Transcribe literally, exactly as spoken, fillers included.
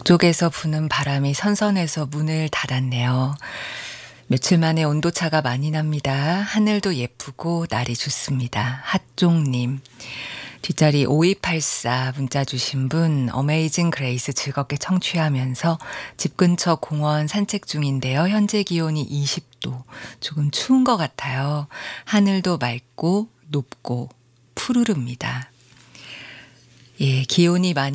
북쪽에서 부는 바람이 선선해서 문을 닫았네요. 며칠 만에 온도차가 많이 납니다. 하늘도 예쁘고 날이 좋습니다. 핫종님. 뒷자리 오이팔사 문자 주신 분, 어메이징 그레이스 즐겁게 청취하면서 집 근처 공원 산책 중인데요. 현재 기온이 이십 도. 조금 추운 것 같아요. 하늘도 맑고 높고 푸르릅니다. 예, 기온이 많이